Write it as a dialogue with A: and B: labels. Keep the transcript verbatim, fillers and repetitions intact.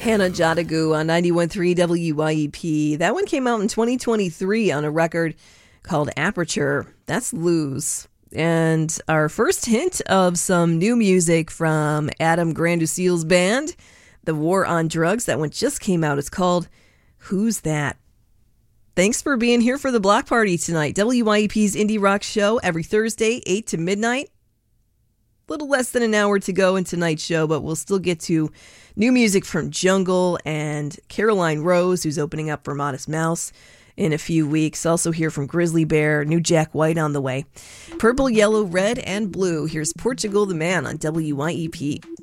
A: Hannah Jadagu on ninety-one point three W Y E P. That one came out in twenty twenty-three on a record called Aperture. That's Lose. And our first hint of some new music from Adam Granduciel's band, The War on Drugs. That one just came out. It's called Who's That? Thanks for being here for the block party tonight. W Y E P's Indie Rock Show every Thursday, eight to midnight. Little less than an hour to go in tonight's show, but we'll still get to new music from Jungle and Caroline Rose, who's opening up for Modest Mouse in a few weeks. Also hear from Grizzly Bear, new Jack White on the way. Purple, yellow, red, and blue. Here's Portugal the Man on W Y E P.